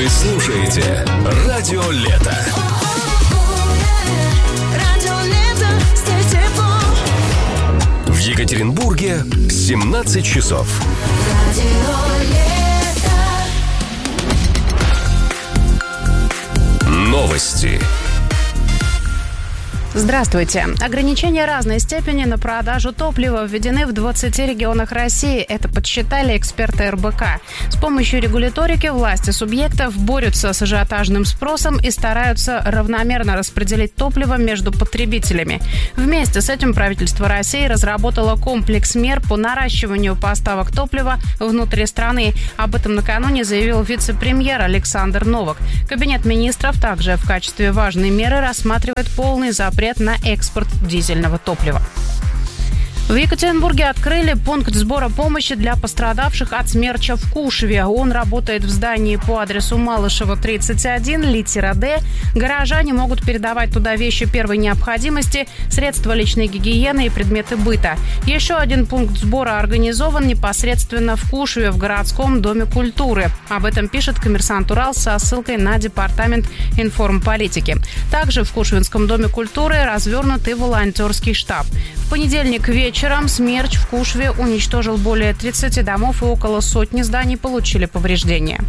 Вы слушаете Радио Лето. В Екатеринбурге 17 часов. Новости. Здравствуйте. Ограничения разной степени на продажу топлива введены в 20 регионах России. Это подсчитали эксперты РБК. С помощью регуляторики власти субъектов борются с ажиотажным спросом и стараются равномерно распределить топливо между потребителями. Вместе с этим правительство России разработало комплекс мер по наращиванию поставок топлива внутри страны. Об этом накануне заявил вице-премьер Александр Новак. Кабинет министров также в качестве важной меры рассматривает полный запрет на экспорт дизельного топлива. В Екатеринбурге открыли пункт сбора помощи для пострадавших от смерча в Кушве. Он работает в здании по адресу Малышева, 31, литера Д. Горожане могут передавать туда вещи первой необходимости, средства личной гигиены и предметы быта. Еще один пункт сбора организован непосредственно в Кушве, в городском доме культуры. Об этом пишет «Коммерсант Урал» со ссылкой на департамент информполитики. Также в Кушвинском доме культуры развернут и волонтерский штаб. В понедельник вечером смерч в Кушве уничтожил более 30 домов и около сотни зданий получили повреждения.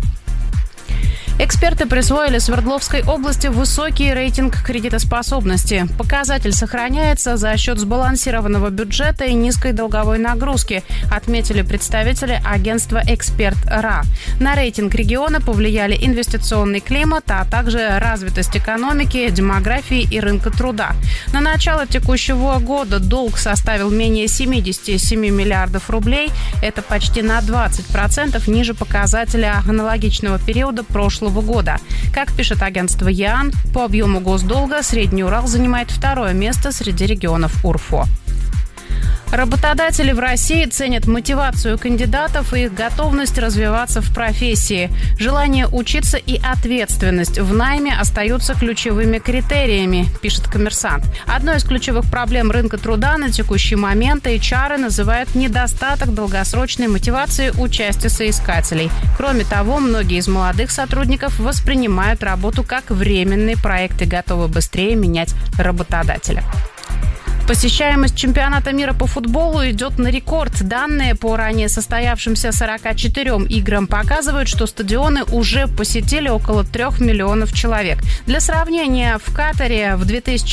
Эксперты присвоили Свердловской области высокий рейтинг кредитоспособности. Показатель сохраняется за счет сбалансированного бюджета и низкой долговой нагрузки, отметили представители агентства «Эксперт.РА». На рейтинг региона повлияли инвестиционный климат, а также развитость экономики, демографии и рынка труда. На начало текущего года долг составил менее 77 миллиардов рублей. Это почти на 20% ниже показателя аналогичного периода прошлого года. Как пишет агентство ЯН, по объему госдолга Средний Урал занимает второе место среди регионов УРФО. Работодатели в России ценят мотивацию кандидатов и их готовность развиваться в профессии. Желание учиться и ответственность в найме остаются ключевыми критериями, пишет «Коммерсант». Одной из ключевых проблем рынка труда на текущий момент HR называют недостаток долгосрочной мотивации у части соискателей. Кроме того, многие из молодых сотрудников воспринимают работу как временный проект и готовы быстрее менять работодателя. Посещаемость чемпионата мира по футболу идет на рекорд. Данные по ранее состоявшимся 44 играм показывают, что стадионы уже посетили около 3 миллионов человек. Для сравнения, в Катаре в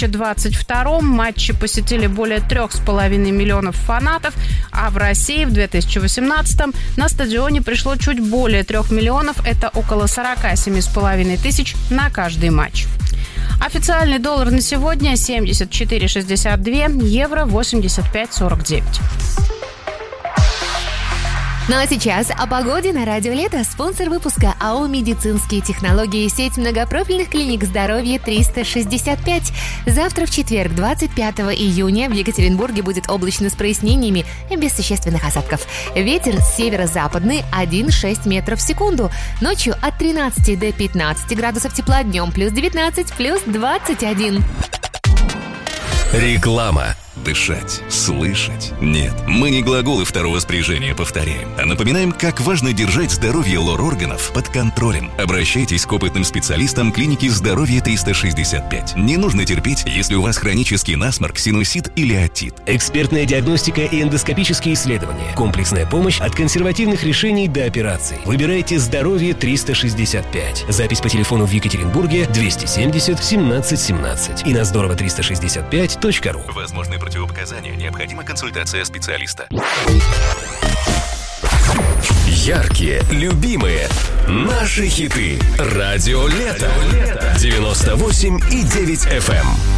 2022 матчи посетили более 3,5 миллионов фанатов, а в России в 2018 на стадионе пришло чуть более 3 миллионов. Это около 47,5 тысяч на каждый матч. Официальный доллар на сегодня 74,62, евро 85,49. Ну а сейчас о погоде на Радио Лето. Спонсор выпуска АО «Медицинские технологии», сеть многопрофильных клиник здоровья 365. Завтра в четверг, 25 июня, в Екатеринбурге будет облачно с прояснениями и без существенных осадков. Ветер северо-западный 1,6 метров в секунду. Ночью от 13 до 15 градусов тепла, днем плюс 19, плюс 21. Реклама. Дышать, слышать. Нет, мы не глаголы второго спряжения повторяем, а напоминаем, как важно держать здоровье лор-органов под контролем. Обращайтесь к опытным специалистам клиники здоровья 365. Не нужно терпеть, если у вас хронический насморк, синусит или отит. Экспертная диагностика и эндоскопические исследования. Комплексная помощь от консервативных решений до операций. Выбирайте здоровье 365. Запись по телефону в Екатеринбурге 270 17 17 и на здорово365.ру. Возможны противопоказания. Необходима консультация специалиста. Яркие, любимые, наши хиты. Радио Лето. 98,9 FM.